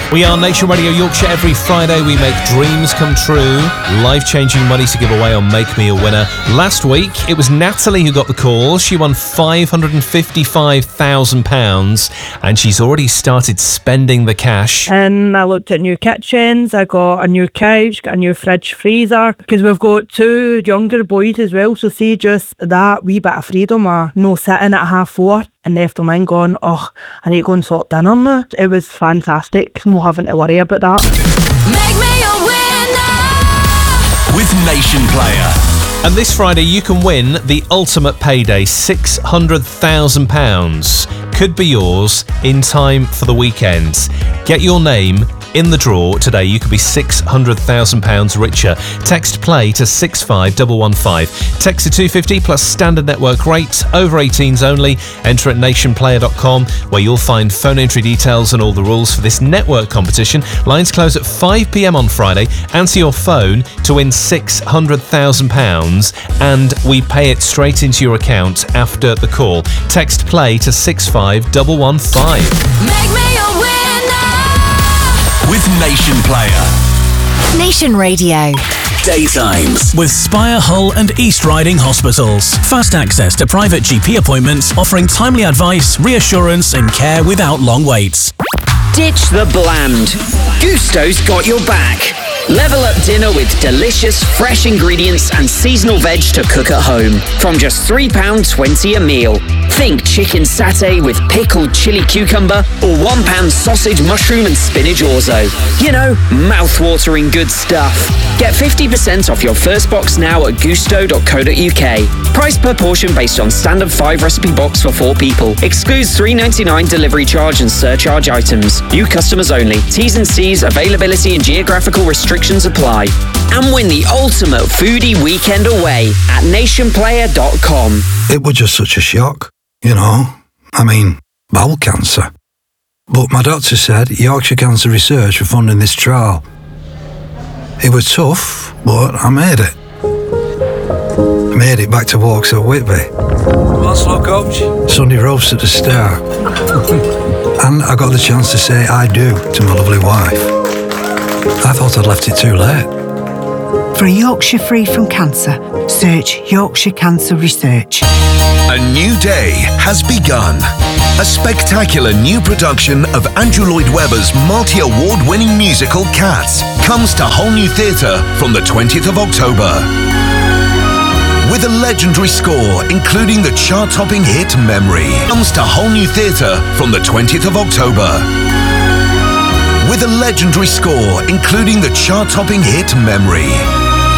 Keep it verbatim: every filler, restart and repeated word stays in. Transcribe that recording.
We are Nation Radio Yorkshire. Every Friday we make dreams come true. Life-changing money to give away on Make Me a Winner. Last week it was Natalie who got the call. She won five hundred fifty-five thousand pounds and she's already started spending the cash. And I looked at new kitchens, I got a new couch, got a new fridge freezer, because we've got two younger boys as well, so see just that wee bit of freedom of no sitting at half four and left them in going, oh, I need to go and sort dinner now. It was fantastic, not having to worry about that. Make me a winner with Nation Player. And this Friday you can win the ultimate payday, six hundred thousand pounds. Could be yours in time for the weekend. Get your name in the draw today. You could be six hundred thousand pounds richer. Text play to six five one one five. Text to two fifty plus standard network rate. Over eighteens only. Enter at nation player dot com where you'll find phone entry details and all the rules for this network competition. Lines close at five p m on Friday. Answer your phone to win six hundred thousand pounds and we pay it straight into your account after the call. Text play to six five one one five. Make me a winner with Nation Player. Nation Radio. Daytimes with Spire, Hull and East Riding Hospitals. Fast access to private G P appointments, offering timely advice, reassurance and care without long waits. Ditch the bland. Gusto's got your back. Level up dinner with delicious, fresh ingredients and seasonal veg to cook at home. From just three pounds twenty a meal. Think chicken satay with pickled chili cucumber or one pound sausage, mushroom and spinach orzo. You know, mouth-watering good stuff. Get fifty percent off your first box now at gusto dot co dot uk. Price per portion based on standard five recipe box for four people. Excludes three ninety-nine delivery charge and surcharge items. New customers only. T's and C's, availability and geographical restrictions apply. And win the ultimate foodie weekend away at nation player dot com. It was just such a shock, you know. I mean, bowel cancer. But my doctor said Yorkshire Cancer Research were funding this trial. It was tough, but I made it. I made it back to Vauxhall Whitby. What's up, coach? Sunday roast at the Star. And I got the chance to say I do to my lovely wife. I thought I'd left it too late. For a Yorkshire free from cancer, search Yorkshire Cancer Research. A new day has begun. A spectacular new production of Andrew Lloyd Webber's multi-award winning musical Cats comes to Whole New Theatre from the twentieth of October. With a legendary score including the chart-topping hit Memory, comes to Whole New Theatre from the twentieth of October. With a legendary score including the chart-topping hit Memory.